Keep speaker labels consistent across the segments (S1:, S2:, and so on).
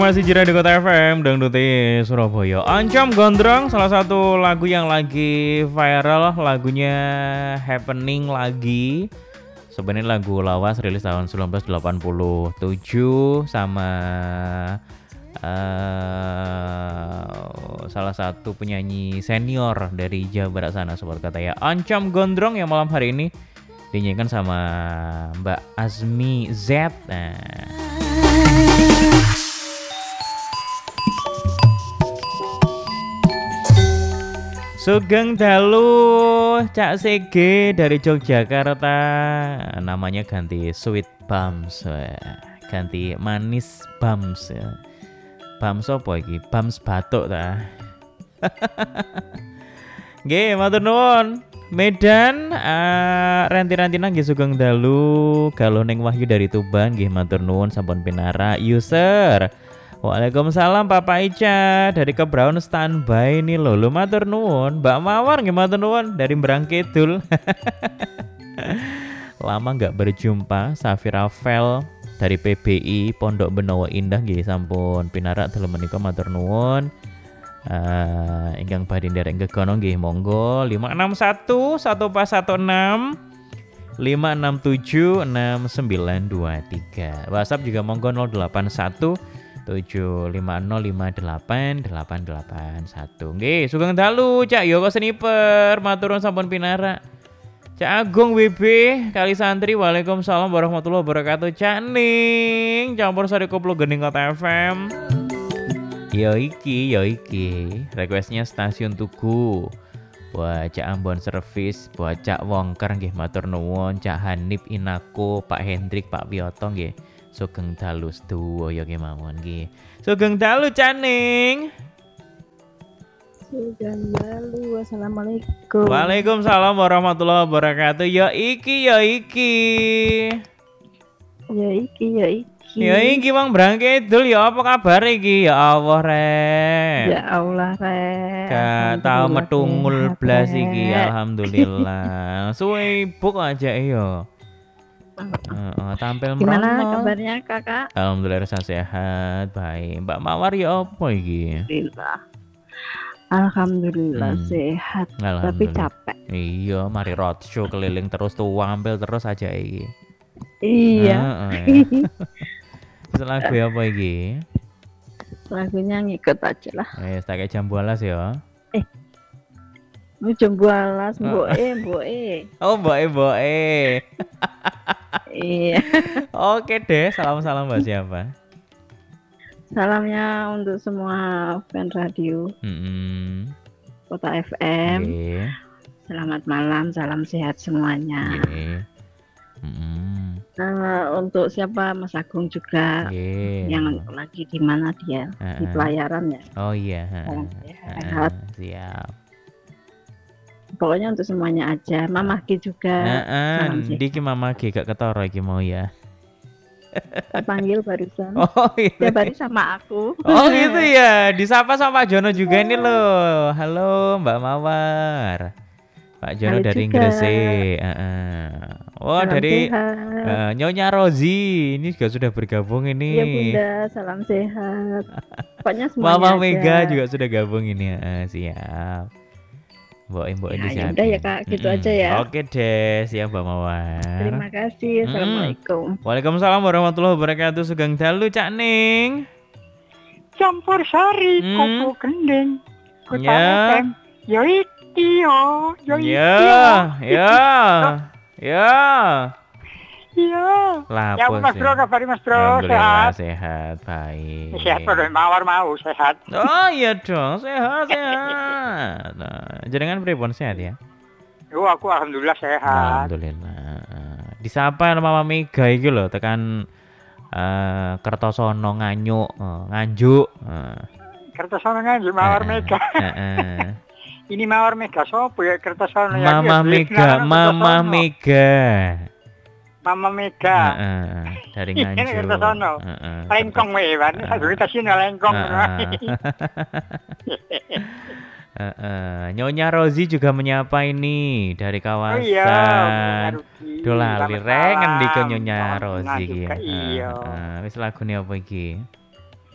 S1: Masih Jira di Kota FM Dangduti Surabaya. Ancam Gondrong, salah satu lagu yang lagi viral, lagunya Happening lagi. Sebenarnya lagu lawas rilis tahun 1987 sama salah satu penyanyi senior dari Jawa Barat sana, sobat kata ya. Ancam Gondrong yang malam hari ini dinyanyikan sama Mbak Azmi Z. Sugeng dalu Cak Sege dari Yogyakarta, namanya ganti Sweet Bums, ganti Manis Bums. Bums apa iki? Bums batuk ta. Nggih, matur nuwun. Medan ranti-rantina nggih sugeng dalu, Galoneng Wahyu dari Tuban nggih matur nuwun sampun pinara user. Waalaikumsalam Papa Ica dari Kebraun standby nih lo matur nuwun. Mbak Mawar nggih matur nuwun dari Brangkidul. Lama nggak berjumpa. Safira Vel dari PBI Pondok Benowo Indah nggih sampun pinarak dalem menika matur nuwun. Ingkang badhe nderek gegono nggih monggo 561 1416 567 6923. WhatsApp juga monggo 081 750588881. Nggih, sugeng dalu Cak Yoko Sniper, maturun sampun pinara. Cak Agung WB Kali Santri, waalaikumsalam warahmatullahi wabarakatuh. Cak Ning, campur sari koplo Gening Kota FM. Yo iki, requestnya Stasiun Tugu. Buat Cak Ambon Service, buat Cak Wongker nggih matur nuwun, Cak Hanif Inako, Pak Hendrik, Pak Wiyoto nggih. Sugeng dalu sedaya kemawon nggih. Sugeng dalu Caning.
S2: Sugeng dalu. Wassalamualaikum.
S1: Waalaikumsalam warahmatullahi wabarakatuh. Ya iki. Ya iki Bang Brangkidul, ya apa kabar iki? Ya Allah rek.
S2: Ya Allah rek.
S1: Gak tau metungul blas iki, alhamdulillah. Sibuk aja ya. Tampil
S2: gimana
S1: merono.
S2: Kabarnya kakak?
S1: Alhamdulillah rasa sehat, baik. Mbak Mawar ya apa iki?
S2: Alhamdulillah sehat, tapi capek.
S1: Iya, mari roadshow keliling terus tuh, ambil terus aja iki.
S2: Iya.
S1: Lagu apa iki?
S2: Lagunya ngikut aja lah.
S1: Tak kayak Jambu Alas ya.
S2: Jambu Alas, mboe.
S1: Oh, mboe.
S2: Iya.
S1: Oke deh, salam-salam buat siapa?
S2: Salamnya untuk semua fan radio Kota FM. Selamat malam, salam sehat semuanya. Untuk siapa Mas Agung juga yang lagi di mana dia di pelayaran ya.
S1: Oh iya.
S2: Sehat.
S1: Siap.
S2: Pokoknya untuk semuanya aja. Mama Ki juga.
S1: Diki Mama Ki gak ketara iki mau ya.
S2: Saya panggil barusan.
S1: Oh iya.
S2: Dia baru sama aku.
S1: Oh gitu ya. Disapa sama Pak Jono juga ini loh. Halo Mbak Mawar. Pak Jono
S2: halo
S1: dari
S2: juga.
S1: Gresik. Oh
S2: salam
S1: dari Nyonya Rozi. Ini juga sudah bergabung ini.
S2: Iya Bunda, salam sehat. Pokoknya semuanya
S1: Mama
S2: aja.
S1: Mega juga sudah gabung ini. Siap. Mbok di
S2: ya udah ya Kak, gitu aja ya.
S1: Oke deh, siap Mbak Mawar.
S2: Terima kasih. Assalamualaikum.
S1: Waalaikumsalam warahmatullahi wabarakatuh. Sugeng dalu Cak Ning.
S3: Campur sari kuku gendeng. Kota
S1: Ya.
S3: FM. Yo iki yo. Iya.
S1: Lapo
S3: Ya Mas Bro, kabari Mas Bro,
S1: Alhamdulillah
S3: sehat.
S1: sehat, baik.
S3: Sehat padha mawar mau sehat.
S1: Oh iya dong, sehat. Nah, jenengan pripun sehat ya?
S3: Yo aku alhamdulillah sehat.
S1: Alhamdulillah. Disapa Mama Mega iki lho, tekan Kertosono Nganyuk, Nganjuk.
S3: Kertosono nganjuk mawar Mega. Ini mawar Mega sopo ya Kertosono ya?
S1: Mama Mega.
S3: Mama Mega.
S1: Dari
S3: Ini
S1: Nganjuk.
S3: Kertosono. Lengkong wae kan. Aduh kita sini lengkong.
S1: Nyonya Rozi juga menyapa ini dari kawasan.
S3: Oh iya,
S1: Dolali rek ngendika Nyonya
S3: Kawan
S1: Rozi iki.
S3: juga, iya.
S1: Wis lagune apa iki?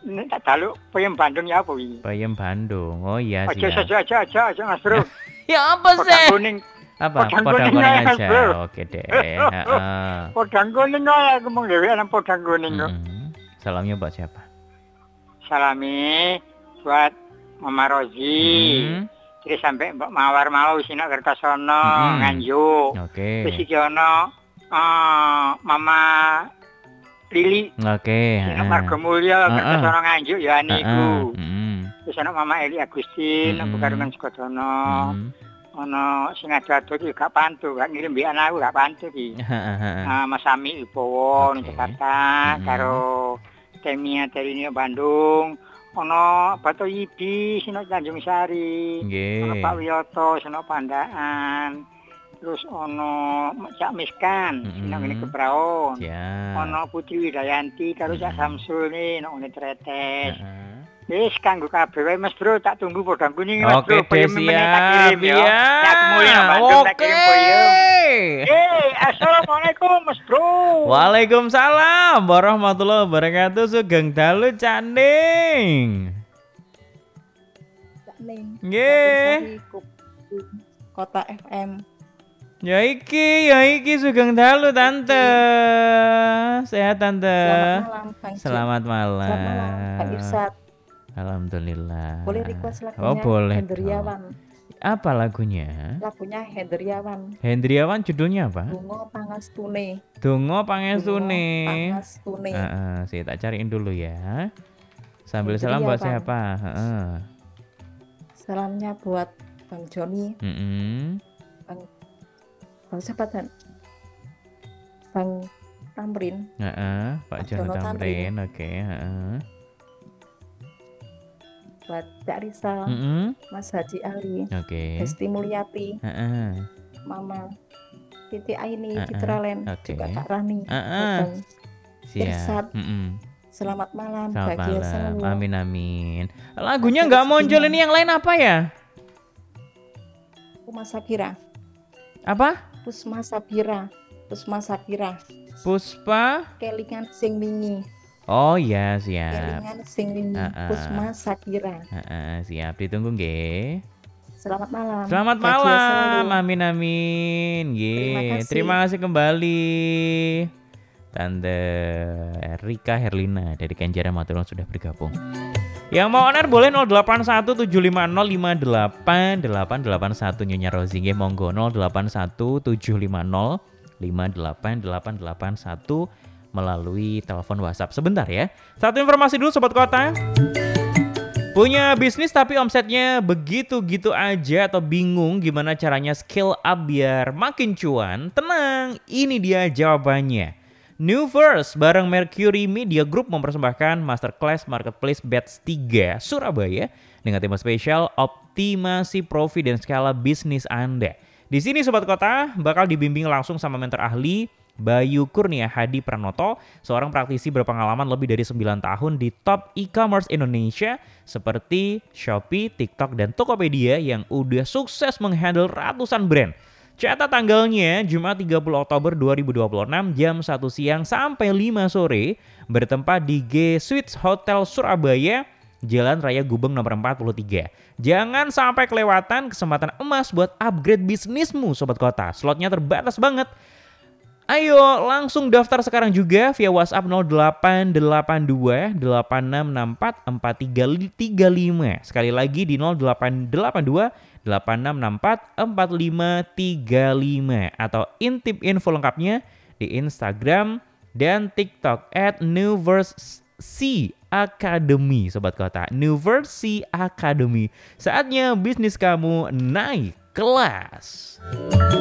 S3: nek tak dalu peyem Bandung ya apa iki?
S1: Peyem Bandung. Oh iya sih.
S3: Aja Mas Bro.
S1: Ya apa sih?
S3: Podang kuning.
S1: Apa?
S3: Podang
S1: Podang
S3: kuning
S1: kuning
S3: aja,
S1: aja.
S3: Bro.
S1: Oke deh. Heeh.
S3: Podang kuning ae aku mung dhewe nang podang kuning kok.
S1: Salamnya buat siapa?
S3: Salami buat Mama Rozi. Terus sampai Mbak Mawar mau sini Kertosono Nganjuk.
S1: Oke.
S3: Terus iki ono Mama Lili.
S1: Oke,
S3: Sini Margo Mulya Kertosono Nganjuk ya niku. Terus ono Mama Eli Agustin nang Pekarungan Sukodono. Ono sing ado-ado iki gak pantu, gak ngirim mbek anakku gak pantu iki. Mas Sami Ibowo ning Jakarta karo Temia dari Bandung. Ono Bato Yibi sino Tanjung Sari. Ono Pak Wiyoto sino Pandaan. Terus ono Cak Miskan sino ngene Kepraon. Ono Putri Widayanti karo Cak Samsul nih nang ngene Tretes. Wis kanggo kabeh wae Mas Bro, tak tunggu podang kuning Mas Bro.
S1: Oke, siap.
S3: Ya. Tak mulih nang Bandung tak kirim peyem. Assalamualaikum Mas Bro.
S1: Waalaikumsalam warahmatullahi wabarakatuh. Sugeng dalu Cak Ning.
S2: Cak Ning.
S1: Nggih.
S2: Kota FM.
S1: Ya iki sugeng dalu Tante. Sehat Tante.
S2: Selamat malam Bang.
S1: Selamat malam.
S2: Selamat malam Bang Irsad.
S1: Alhamdulillah.
S2: Boleh request lagunya?
S1: Oh boleh.
S2: Hendriawan.
S1: Apa lagunya?
S2: Lagunya Hendriawan.
S1: Hendriawan judulnya apa?
S2: Dongo Pangestune.
S1: Dongo Pangestune.
S2: Pangestune.
S1: Saya tak cariin dulu ya. Sambil salam buat siapa?
S2: Salamnya buat Bang Joni. Bang siapa dan? Bang Tamrin.
S1: Pak Jono Tamrin. Oke.
S2: Buat Cak Rizal, Mas Haji Ali, Hesti Mulyati, Mama Titi Aini, Citralen, juga Kak Rani, Irsad. Selamat malam, bahagia selalu.
S1: Amin. Lagunya nggak muncul ini, yang lain apa ya?
S2: Pusma Sabira.
S1: Apa?
S2: Pusma Sabira.
S1: Puspa
S2: Kelingan sing wingi.
S1: Oh iya, siap.
S2: Kelingan sing wingi. Pusma Sabira.
S1: Siap, ditunggu nggih.
S2: Selamat malam.
S1: Selamat malam. Amin. Terima kasih kembali. Tante Rika Herlina dari Kenjeran Maturan sudah bergabung. Yang mau on air boleh 081750588881 Nyonya Rozi nggih monggo 081750588881 melalui telepon WhatsApp. Sebentar ya. Satu informasi dulu Sobat Kota. Punya bisnis tapi omsetnya begitu-gitu aja atau bingung gimana caranya scale up biar makin cuan? Tenang, ini dia jawabannya. Newverse bareng Mercury Media Group mempersembahkan Masterclass Marketplace Batch 3 Surabaya dengan tema spesial optimasi profit dan skala bisnis Anda. Di sini Sobat Kota bakal dibimbing langsung sama mentor ahli Bayu Kurnia Hadi Pranoto, seorang praktisi berpengalaman lebih dari 9 tahun di top e-commerce Indonesia seperti Shopee, TikTok, dan Tokopedia yang udah sukses menghandle ratusan brand. Catat tanggalnya Jumat 30 Oktober 2026 jam 1 siang sampai 5 sore bertempat di G Suites Hotel Surabaya, Jalan Raya Gubeng nomor 43. Jangan sampai kelewatan kesempatan emas buat upgrade bisnismu Sobat Kota. Slotnya terbatas banget. Ayo langsung daftar sekarang juga via WhatsApp 0882 8664 4335. Sekali lagi di 0882 8664 4535 atau intip info lengkapnya di Instagram dan TikTok @newverse Academy Sobat Kota. Newverse Academy. Saatnya bisnis kamu naik kelas.